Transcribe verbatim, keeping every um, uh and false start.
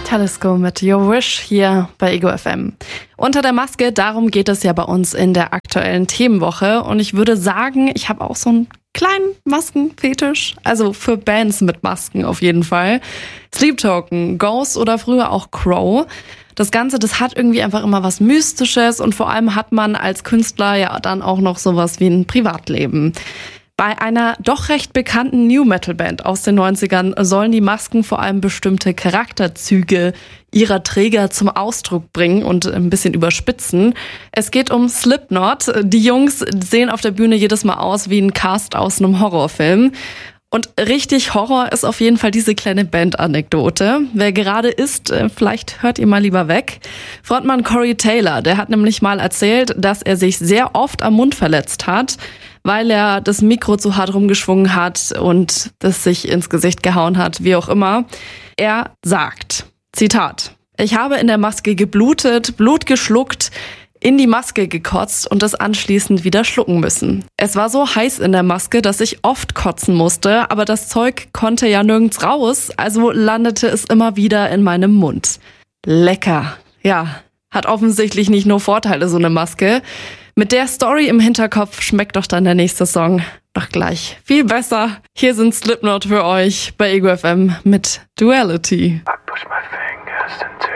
Talisko mit Your Wish hier bei Ego F M. Unter der Maske, darum geht es ja bei uns in der aktuellen Themenwoche. Und ich würde sagen, ich habe auch so einen kleinen Maskenfetisch. Also für Bands mit Masken auf jeden Fall. Sleep Token, Ghost oder früher auch Crow. Das Ganze, das hat irgendwie einfach immer was Mystisches und vor allem hat man als Künstler ja dann auch noch sowas wie ein Privatleben. Bei einer doch recht bekannten New-Metal-Band aus den neunzigern sollen die Masken vor allem bestimmte Charakterzüge ihrer Träger zum Ausdruck bringen und ein bisschen überspitzen. Es geht um Slipknot. Die Jungs sehen auf der Bühne jedes Mal aus wie ein Cast aus einem Horrorfilm. Und richtig Horror ist auf jeden Fall diese kleine Band-Anekdote. Wer gerade ist, vielleicht hört ihr mal lieber weg. Frontmann Corey Taylor, der hat nämlich mal erzählt, dass er sich sehr oft am Mund verletzt hat, weil er das Mikro zu hart rumgeschwungen hat und das sich ins Gesicht gehauen hat, wie auch immer. Er sagt, Zitat, ich habe in der Maske geblutet, Blut geschluckt, in die Maske gekotzt und es anschließend wieder schlucken müssen. Es war so heiß in der Maske, dass ich oft kotzen musste, aber das Zeug konnte ja nirgends raus, also landete es immer wieder in meinem Mund. Lecker. Ja, hat offensichtlich nicht nur Vorteile, so eine Maske. Mit der Story im Hinterkopf schmeckt doch dann der nächste Song doch gleich viel besser. Hier sind Slipknot für euch bei Ego F M mit Duality. I push my fingers into